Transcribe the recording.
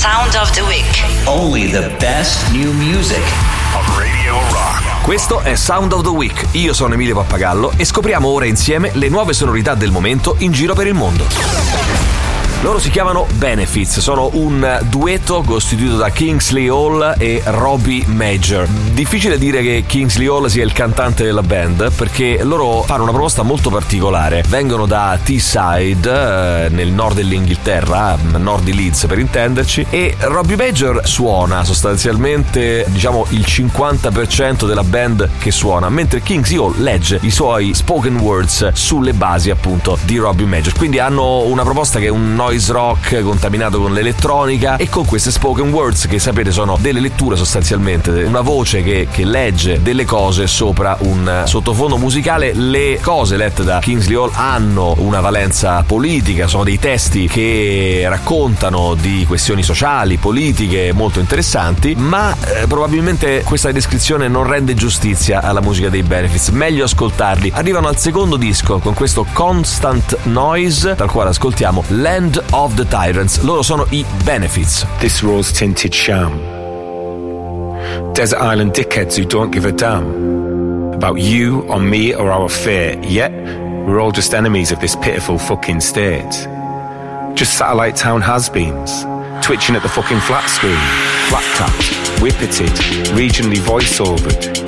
Sound of the Week. Only the best new music on Radio Rock. Questo è Sound of the Week. Io sono Emilio Pappagallo e scopriamo ora insieme le nuove sonorità del momento in giro per il mondo. Loro si chiamano Benefits, sono un duetto costituito da Kingsley Hall e Robbie Major. Difficile dire che Kingsley Hall sia il cantante della band perché loro fanno una proposta molto particolare. Vengono da Teesside, nel nord dell'Inghilterra, nord di Leeds per intenderci, e Robbie Major suona sostanzialmente, diciamo, il 50% della band che suona, mentre Kingsley Hall legge i suoi spoken words sulle basi appunto di Robbie Major. Quindi hanno una proposta che è un noise rock contaminato con l'elettronica e con queste spoken words che sapete sono delle letture sostanzialmente, una voce che legge delle cose sopra un sottofondo musicale. Le cose lette da Kingsley Hall hanno una valenza politica, sono dei testi che raccontano di questioni sociali, politiche molto interessanti, ma probabilmente questa descrizione non rende giustizia alla musica dei Benefits, meglio ascoltarli. Arrivano al secondo disco con questo Constant Noise, dal quale ascoltiamo Land of the Tyrants. Loro sono i Benefits. This rose-tinted sham, desert island dickheads who don't give a damn about you or me or our fate, yet we're all just enemies of this pitiful fucking state. Just satellite town has-beens twitching at the fucking flat screen, flat-tapped, whippeted, regionally voice-overed.